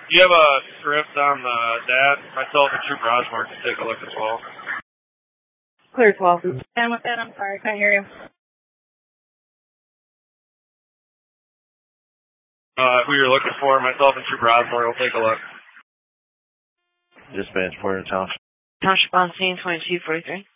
Do you have a script on the DAT? Myself and Trooper Osborne can take a look as well. Clear 12. And with that, I'm sorry, I can't hear you. Who you're looking for, myself and Trooper Osborne will take a look. Dispatch, Porter Township. Township on scene, 2243.